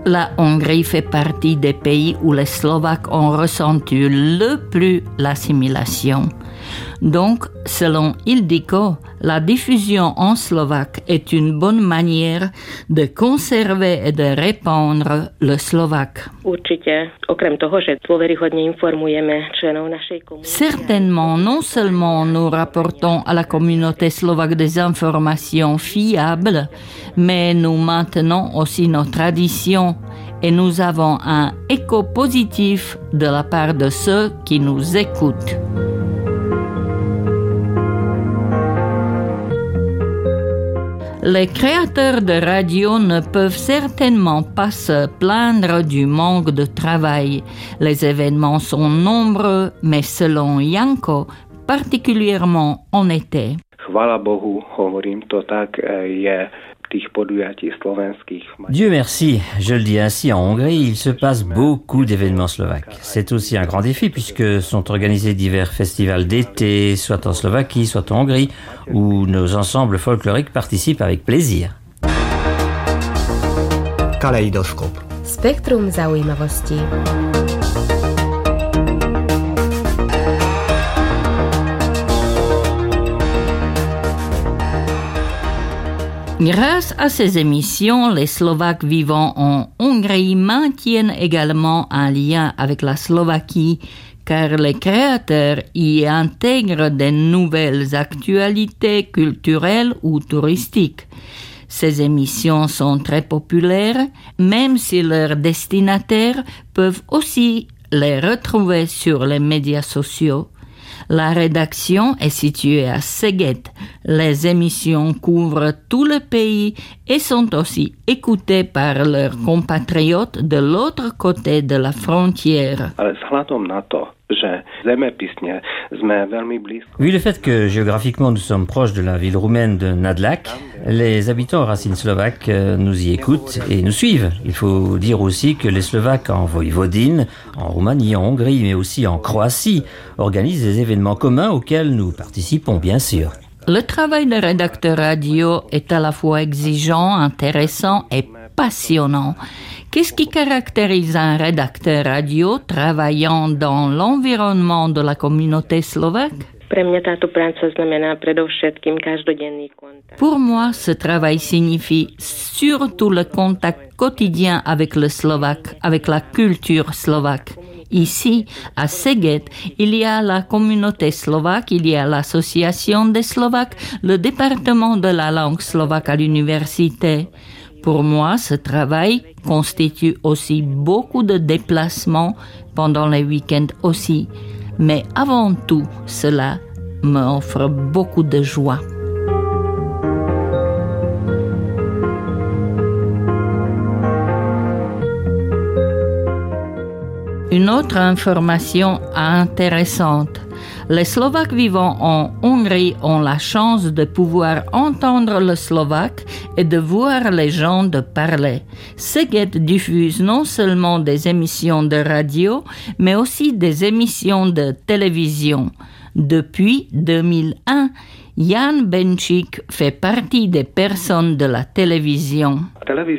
La Hongrie fait partie des pays où les Slovaques ont ressenti le plus l'assimilation. Donc, selon Ildiko, la diffusion en slovaque est une bonne manière de conserver et de répandre le slovaque. Certainement, non seulement nous rapportons à la communauté slovaque des informations fiables, mais nous maintenons aussi nos traditions et nous avons un écho positif de la part de ceux qui nous écoutent. Les créateurs de radio ne peuvent certainement pas se plaindre du manque de travail. Les événements sont nombreux, mais selon Janko, particulièrement en été. Chvála Bohu, hovorím to tak, je tých podujatí slovenských. Dieu merci, je le dis ainsi, en Hongrie, il se passe beaucoup d'événements slovaques. C'est aussi un grand défi puisque sont organisés divers festivals d'été, soit en Slovaquie, soit en Hongrie, où nos ensembles folkloriques participent avec plaisir. Kaleidoskop. Spektrum zaujímavostí. Grâce à ces émissions, les Slovaques vivant en Hongrie maintiennent également un lien avec la Slovaquie, car les créateurs y intègrent de nouvelles actualités culturelles ou touristiques. Ces émissions sont très populaires, même si leurs destinataires peuvent aussi les retrouver sur les médias sociaux. La rédaction est située à Szeged. Les émissions couvrent tout le pays et sont aussi écoutées par leurs compatriotes de l'autre côté de la frontière. Vu le fait que géographiquement nous sommes proches de la ville roumaine de Nădlac, les habitants aux racines slovaques nous y écoutent et nous suivent. Il faut dire aussi que les Slovaques en Voïvodine, en Roumanie, en Hongrie, mais aussi en Croatie, organisent des événements communs auxquels nous participons bien sûr. Le travail de rédacteur radio est à la fois exigeant, intéressant et passionnant. Qu'est-ce qui caractérise un rédacteur radio travaillant dans l'environnement de la communauté slovaque? Pour moi, ce travail signifie surtout le contact quotidien avec le slovaque, avec la culture slovaque. Ici, à Szeged, il y a la communauté slovaque, il y a l'association des Slovaques, le département de la langue slovaque à l'université. Pour moi, ce travail constitue aussi beaucoup de déplacements pendant les week-ends aussi. Mais avant tout, cela m'offre beaucoup de joie. Une autre information intéressante. Les Slovaques vivant en Hongrie ont la chance de pouvoir entendre le slovaque et de voir les gens de parler. Szeged diffuse non seulement des émissions de radio, mais aussi des émissions de télévision. Depuis 2001, Jan Benčík fait partie des personnes de la télévision.